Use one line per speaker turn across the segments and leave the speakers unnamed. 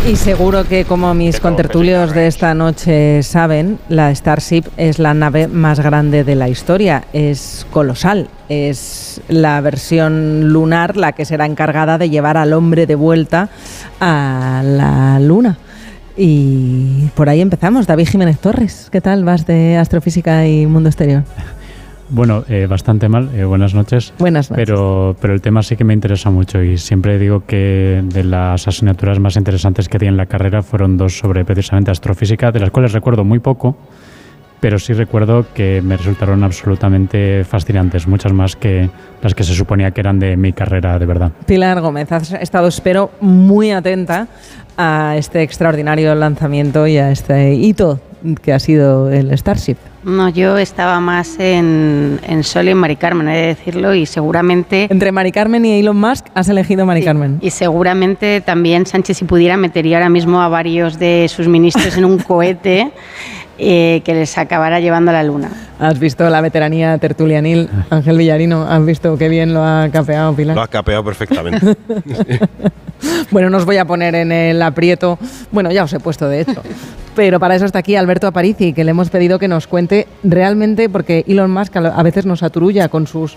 Y seguro que, como mis contertulios de esta noche saben, la Starship es la nave más grande de la historia. Es colosal. Es la versión lunar la que será encargada de llevar al hombre de vuelta a la Luna. Y por ahí empezamos. David Jiménez Torres, ¿qué tal vas de astrofísica y mundo exterior?
Bueno, bastante mal. Buenas noches.
Buenas noches.
Pero el tema sí que me interesa mucho y siempre digo que de las asignaturas más interesantes que di en la carrera fueron dos sobre precisamente astrofísica, de las cuales recuerdo muy poco, pero sí recuerdo que me resultaron absolutamente fascinantes, muchas más que las que se suponía que eran de mi carrera de verdad.
Pilar Gómez, has estado, espero, muy atenta a este extraordinario lanzamiento y a este hito que ha sido el Starship.
No, yo estaba más en Sol y en Mari Carmen, he de decirlo, y seguramente...
Entre Mari Carmen y Elon Musk has elegido Mari Carmen.
Y seguramente también Sánchez, si pudiera, metería ahora mismo a varios de sus ministros en un cohete que les acabara llevando a la Luna.
¿Has visto la veteranía tertulianil? Ángel Villarino, ¿has visto qué bien lo ha capeado Pilar?
Lo ha capeado perfectamente.
Bueno, no os voy a poner en el aprieto. Bueno, ya os he puesto, de hecho. Pero para eso está aquí Alberto Aparici, que le hemos pedido que nos cuente realmente, porque Elon Musk a veces nos aturulla con sus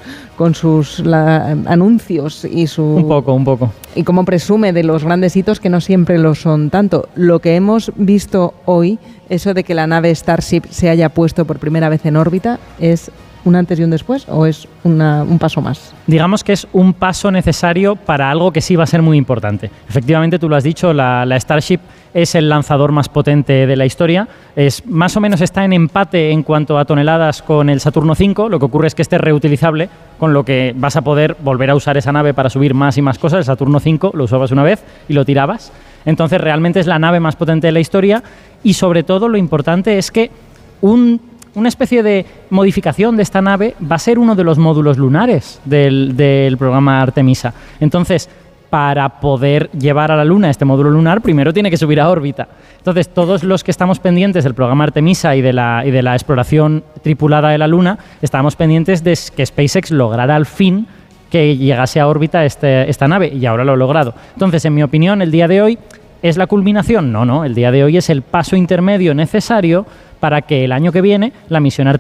anuncios y su...
Un poco.
Y cómo presume de los grandes hitos que no siempre lo son tanto. Lo que hemos visto hoy, eso de que la nave Starship se haya puesto por primera vez en órbita, ¿es un antes y un después o es un paso más?
Digamos que es un paso necesario para algo que sí va a ser muy importante. Efectivamente, tú lo has dicho, la Starship es el lanzador más potente de la historia. Más o menos está en empate en cuanto a toneladas con el Saturno V. Lo que ocurre es que este es reutilizable, con lo que vas a poder volver a usar esa nave para subir más y más cosas. El Saturno V lo usabas una vez y lo tirabas. Entonces realmente es la nave más potente de la historia y sobre todo lo importante es que una especie de modificación de esta nave va a ser uno de los módulos lunares del programa Artemisa. Entonces, para poder llevar a la Luna este módulo lunar, primero tiene que subir a órbita. Entonces, todos los que estamos pendientes del programa Artemisa y de la exploración tripulada de la Luna, estábamos pendientes de que SpaceX lograra al fin que llegase a órbita esta nave, y ahora lo ha logrado. Entonces, en mi opinión, el día de hoy ¿es la culminación? No, el día de hoy es el paso intermedio necesario para que el año que viene la misión